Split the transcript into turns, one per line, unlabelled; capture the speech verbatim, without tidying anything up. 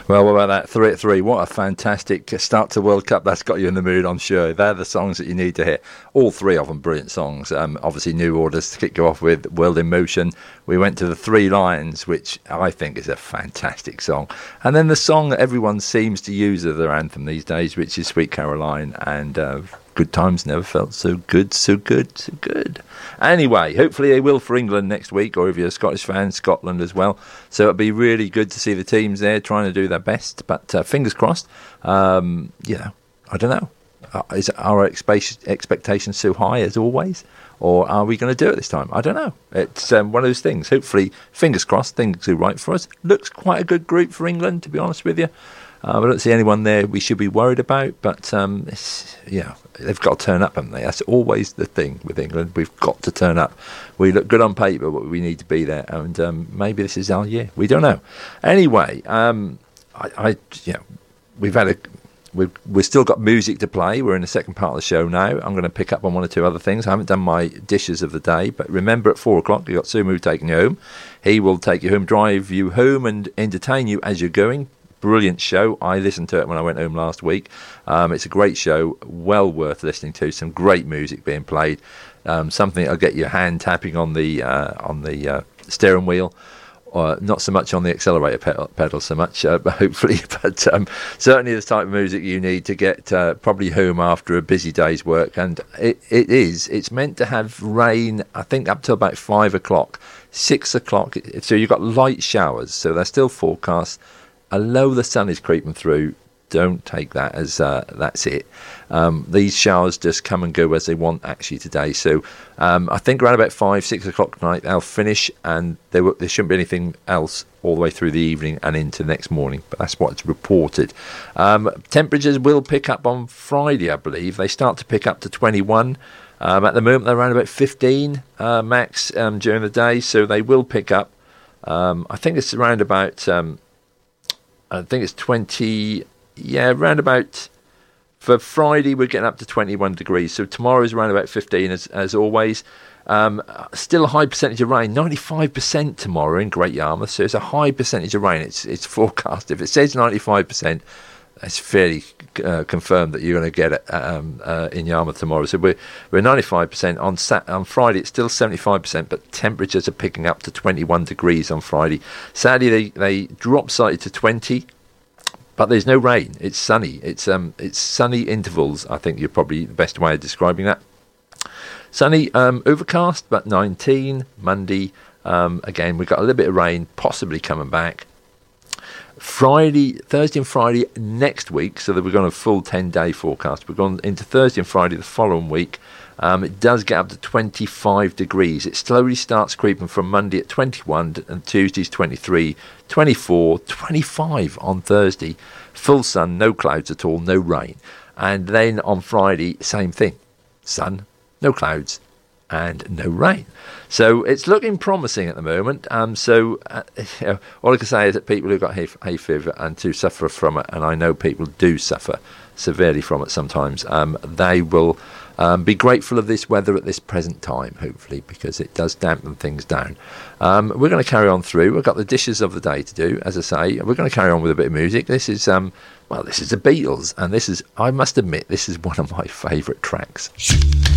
Well, what about that three at three? What a fantastic start to World Cup. That's got you in the mood, I'm sure. They're the songs that you need to hit. All three of them brilliant songs. Um, obviously, New Orders to kick you off with, World in Motion. We went to The Three Lions, which I think is a fantastic song. And then the song that everyone seems to use as their anthem these days, which is Sweet Caroline, and uh, Good Times Never Felt So Good, So Good, So Good. Anyway, hopefully they will for England next week, or if you're a Scottish fan, Scotland as well. So it'll be really good to see the teams there trying to do their best. But uh, fingers crossed. Um, you know, I don't know. Uh, is our expe- expectations so high as always? Or are we going to do it this time? I don't know. It's um, one of those things. Hopefully, fingers crossed, things do right for us. Looks quite a good group for England, to be honest with you. Uh, I don't see anyone there we should be worried about, but um, it's, you know, they've got to turn up, haven't they? That's always the thing with England. We've got to turn up. We look good on paper, but we need to be there, and um, maybe this is our year. We don't know. Anyway, um, I, I, you know, we've had a, we've we've still got music to play. We're in the second part of the show now. I'm going to pick up on one or two other things. I haven't done my dishes of the day, but remember at four o'clock you've got Sumu taking you home. He will take you home, drive you home, and entertain you as you're going. Brilliant show. I listened to it when I went home last week. Um, it's a great show, well worth listening to. Some great music being played. Um, something that'll get your hand tapping on the uh, on the uh, steering wheel. Or not so much on the accelerator pedal, pedal so much, uh, but hopefully. But um, certainly the type of music you need to get uh, probably home after a busy day's work. And it, it is. It's meant to have rain, I think, up till about five o'clock, six o'clock. So you've got light showers. So they're still forecast. Although the sun is creeping through, don't take that as uh, that's it. Um, these showers just come and go as they want actually today. So um, I think around about five, six o'clock tonight they'll finish, and there, w- there shouldn't be anything else all the way through the evening and into next morning. But that's what's reported. Um, temperatures will pick up on Friday, I believe. They start to pick up to twenty-one. Um, at the moment they're around about fifteen uh, max um, during the day, so they will pick up. Um, I think it's around about... Um, I think it's twenty, yeah, around about, for Friday we're getting up to twenty-one degrees, so tomorrow is around about fifteen as as always. Um, still a high percentage of rain, ninety-five percent tomorrow in Great Yarmouth, so it's a high percentage of rain. It's it's forecast. If it says ninety-five percent, it's fairly uh, confirmed that you're going to get it um, uh, in Yarmouth tomorrow. So we're we're ninety-five percent on Sat- on Friday. It's still seventy-five percent, but temperatures are picking up to twenty-one degrees on Friday. Saturday they they drop slightly to twenty, but there's no rain. It's sunny. It's um it's sunny intervals. I think you're probably the best way of describing that. Sunny, um, overcast, but nineteen Monday. Um, again, we've got a little bit of rain possibly coming back. Friday, Thursday and Friday next week, so that we're going to a full ten-day forecast. We're going into Thursday and Friday the following week. Um, it does get up to twenty-five degrees. It slowly starts creeping from Monday at twenty-one, and Tuesday's twenty-three, twenty-four, twenty-five on Thursday. Full sun, no clouds at all, no rain. And then on Friday, same thing. Sun, no clouds, and no rain. So it's looking promising at the moment. Um, so uh, you know, all I can say is that people who've got hay, hay fever and to suffer from it, and I know people do suffer severely from it sometimes, um, they will um, be grateful of this weather at this present time, hopefully, because it does dampen things down. Um, we're going to carry on through. We've got the dishes of the day to do, as I say. We're going to carry on with a bit of music. This is, um, well, this is the Beatles, and this is, I must admit, this is one of my favourite tracks.